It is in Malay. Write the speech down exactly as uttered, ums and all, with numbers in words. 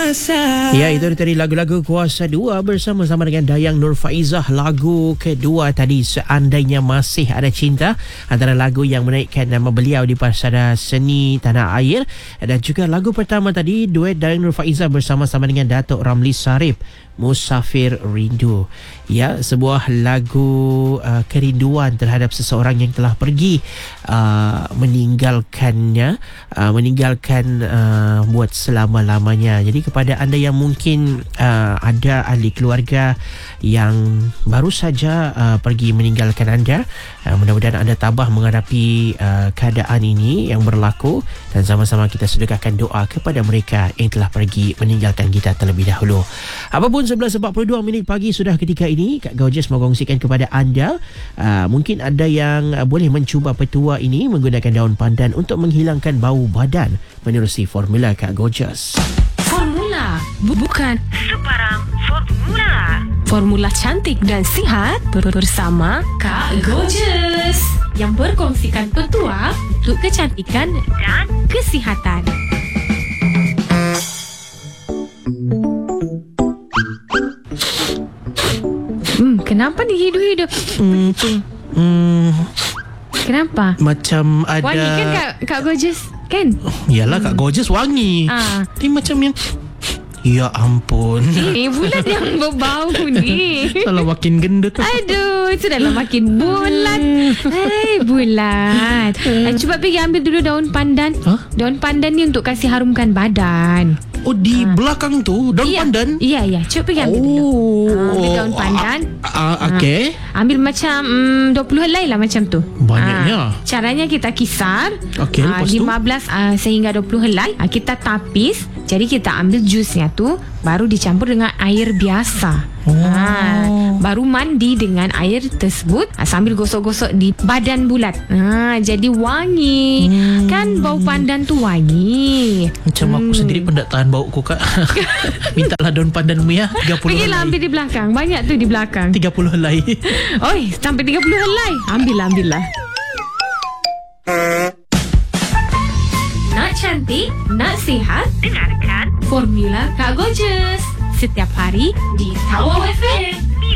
Ya, itu dari lagu-lagu Kuasa dua bersama-sama dengan Dayang Nur Faizah. Lagu kedua tadi, Seandainya Masih Ada Cinta, antara lagu yang menaikkan nama beliau di pasar seni tanah air. Dan juga lagu pertama tadi, duet Dayang Nur Faizah bersama-sama dengan Datuk Ramli Sarip, Musafir Rindu. Ya, sebuah lagu uh, kerinduan terhadap seseorang yang telah pergi uh, meninggalkannya, uh, meninggalkan uh, buat selama-lamanya. Jadi kepada anda yang mungkin uh, ada ahli keluarga yang baru saja uh, pergi meninggalkan anda, uh, mudah-mudahan anda tabah menghadapi uh, keadaan ini yang berlaku, dan sama-sama kita sedekahkan doa kepada mereka yang telah pergi meninggalkan kita terlebih dahulu. Apapun sebelas empat puluh dua minit pagi sudah ketika ini, Kak Gorgeous mengkongsikan kepada anda, uh, mungkin ada yang uh, boleh mencuba petua ini menggunakan daun pandan untuk menghilangkan bau badan menerusi formula Kak Gorgeous. Formula, bukan sebarang formula. Formula cantik dan sihat bersama Kak Gorgeous yang berkongsikan petua untuk kecantikan dan kesihatan. Hmm, kenapa dihidup-hidup? Hmm, hmm, Kenapa? macam ada... Wangi kan Kak, Kak Gorgeous? Kan? Yalah, Kak Gorgeous wangi. Ah. Dia macam yang... Ya ampun. Eh, bulat yang berbau ni. Kalau makin gendut. Aduh, itu dah lah makin bulat. Hai, bulat. Eh, cuba pergi ambil dulu daun pandan. Huh? Daun pandan ni untuk kasih harumkan badan. Oh, di ha. belakang tu daun iya. pandan? Iya, iya. Cuba pergi ambil oh. dulu. Ha, ambil daun pandan. Uh, uh, okay. Ha. Ambil macam um, dua puluh helai lah macam tu. Banyaknya. Ha. Caranya kita kisar. Okay, ha, lepas tu? lima belas uh, sehingga dua puluh helai. Ha, kita tapis. Jadi kita ambil jusnya tu, baru dicampur dengan air biasa. Oh. Ha, baru mandi dengan air tersebut, ha, sambil gosok-gosok di badan bulat. Ha, jadi wangi. Hmm. Kan bau pandan tu wangi. Macam hmm. aku sendiri pun tak tahan bau ku, Kak. Mintalah daun pandanmu ya. tiga puluh Pergilah helai. ambil di belakang. Banyak tu di belakang. tiga puluh helai. Oi, sampai tiga puluh helai. Ambillah, ambillah. Nak cantik, nak sihat, dengarkan Formula Kak Gorgeous setiap hari di Tawau F M.